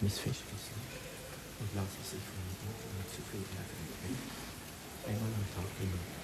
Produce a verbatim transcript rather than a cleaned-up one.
ins Fisch essen und lasse sich von mit Zufriedenheit entdecken. Einmal am Tag immer.